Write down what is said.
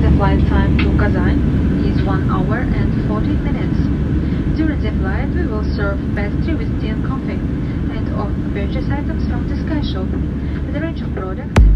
The flight time to Kazan is 1 hour and 14 minutes. During the flight, we will serve pastry with tea and coffee and offer purchase items from the Sky Shop. The range of products